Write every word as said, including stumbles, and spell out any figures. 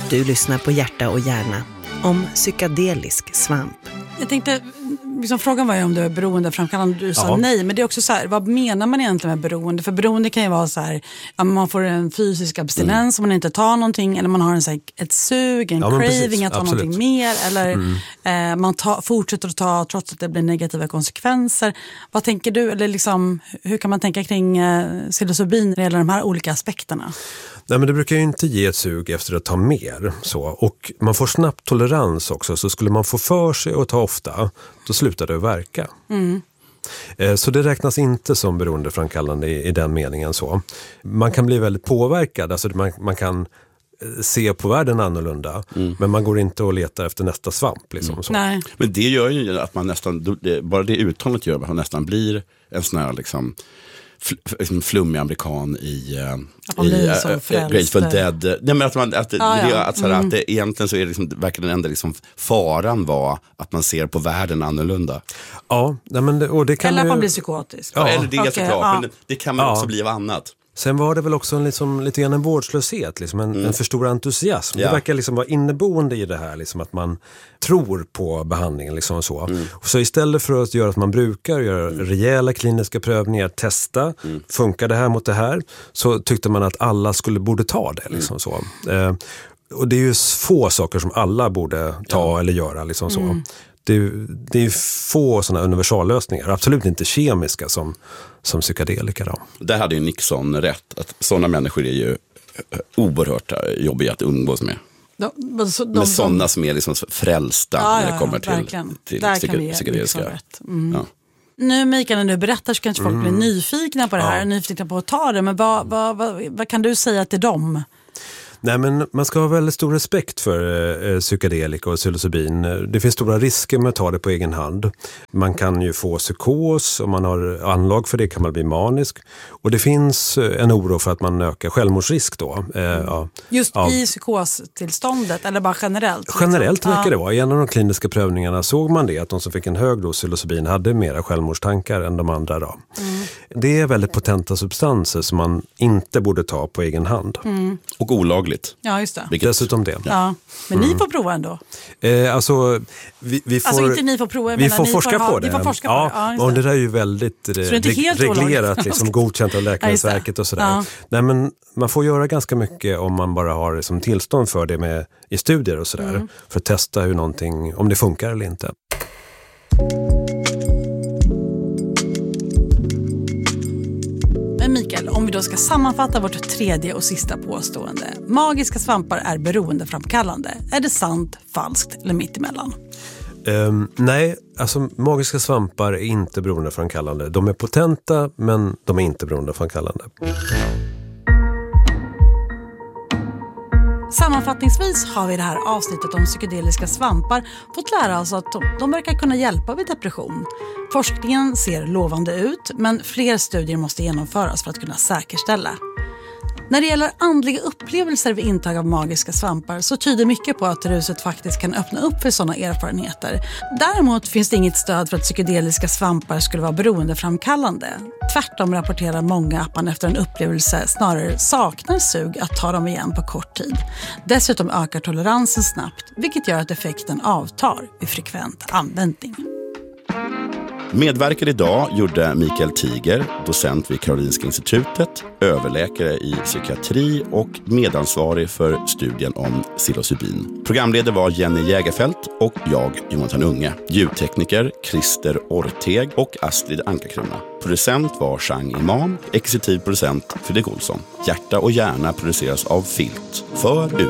Du lyssnar på Hjärta och hjärna om psykedelisk svamp. Jag tänkte, liksom, frågan var ju om det var beroendeframkallande. Du sa ja. nej, men det är också så här, vad menar man egentligen med beroende? För beroende kan ju vara så här, ja, man får en fysisk abstinens om mm. man inte tar någonting, eller man har en, så här, ett sug, en ja, craving precis, att ta absolut. någonting mer, eller mm. eh, man ta, fortsätter att ta trots att det blir negativa konsekvenser. Vad tänker du, eller liksom, hur kan man tänka kring eh, psilocybin när det gäller de här olika aspekterna? Nej, men det brukar ju inte ge ett sug efter att ta mer. Så. Och man får snabbt tolerans också. Så skulle man få för sig att ta ofta, då slutar det att verka. Mm. Så det räknas inte som beroendeframkallande i, i den meningen. Så. Man kan bli väldigt påverkad. Alltså man, man kan se på världen annorlunda. Mm. Men man går inte och letar efter nästa svamp. Liksom, mm. så. Nej. Men det gör ju att man nästan, bara det uttalet gör att man nästan blir en sån här liksom... Fl- flummig amerikan i, uh, i uh, Grateful Dead. Nej, men att man, att, ah, det, ja. att, såhär, mm. att det, egentligen så är det liksom, verkar den enda liksom, faran var att man ser på världen annorlunda. Ja, men det, och det kan eller att ju... man blir psykotisk. Ja, eller det okay, såklart, ja. men det, det kan man ja. också bli av annat. Sen var det väl också en, liksom, lite grann en vårdslöshet, liksom, en, mm. en för stor entusiasm. Ja. Det verkar liksom vara inneboende i det här, liksom, att man tror på behandlingen. Liksom, så. Mm. Så istället för att göra att man brukar göra mm. rejäla kliniska prövningar, testa, mm. funkar det här mot det här, så tyckte man att alla skulle borde ta det. Liksom, mm. så. Eh, och det är ju få saker som alla borde ta ja. eller göra. Liksom, så. Mm. Det är, det är få sådana universallösningar, absolut inte kemiska som, som psykedelika. Då. Där hade ju Nixon rätt, att sådana människor är ju oerhört jobbiga att umgås med. De, de, de, med sådana som är liksom frälsta ja, när det kommer ja, till, till där psyke, psykedeliska. Mm. Ja. Nu Mikael, när du berättar så kanske folk mm. blir nyfikna på det här, ja. nyfikna på att ta det, men vad, vad, vad, vad kan du säga till dem? Nej, men man ska ha väldigt stor respekt för eh, psykedelika och psilocybin. Det finns stora risker med att ta det på egen hand. Man kan ju få psykos, om man har anlag för det kan man bli manisk. Och det finns en oro för att man ökar självmordsrisk då. Eh, ja, Just ja. i psykostillståndet eller bara generellt? Liksom? Generellt verkar ja. det vara. I en av de kliniska prövningarna såg man det, att de som fick en hög dos psilocybin hade mera självmordstankar än de andra. Då. Mm. Det är väldigt potenta substanser som man inte borde ta på egen hand. Mm. Och olagligt. Ja, just det. Vilket... Dessutom det. Ja. Men mm. ni får prova ändå. Eh, alltså, vi, vi får, alltså inte ni får prova. Vi får ni forska får, på det. Får forska ja, på det. Ja, och det där är ju väldigt det är helt reglerat, liksom, godkänt av Läkemedelsverket och sådär. Ja. Nej, men man får göra ganska mycket om man bara har liksom, tillstånd för det med, i studier och sådär. Mm. För att testa hur någonting, om det funkar eller inte. Mikael, om vi då ska sammanfatta vårt tredje och sista påstående. Magiska svampar är beroendeframkallande. Är det sant, falskt eller mittemellan? Um, nej, alltså magiska svampar är inte beroendeframkallande. De är potenta, men de är inte beroendeframkallande. Sammanfattningsvis har vi i det här avsnittet om psykedeliska svampar fått lära oss att de, de verkar kunna hjälpa vid depression. Forskningen ser lovande ut, men fler studier måste genomföras för att kunna säkerställa. När det gäller andliga upplevelser vid intag av magiska svampar så tyder mycket på att ruset faktiskt kan öppna upp för sådana erfarenheter. Däremot finns det inget stöd för att psykedeliska svampar skulle vara beroendeframkallande. Tvärtom rapporterar många att man efter en upplevelse snarare saknar sug att ta dem igen på kort tid. Dessutom ökar toleransen snabbt, vilket gör att effekten avtar vid frekvent användning. Medverkade idag gjorde Mikael Tiger, docent vid Karolinska institutet, överläkare i psykiatri och medansvarig för studien om psilocybin. Programledare var Jenny Jägerfelt och jag, Jonathan Unge. Ljudtekniker Christer Orteg och Astrid Ankarkrona. Producent var Chang Imam, exekutiv producent Fredrik Olsson. Hjärta och hjärna produceras av Filt för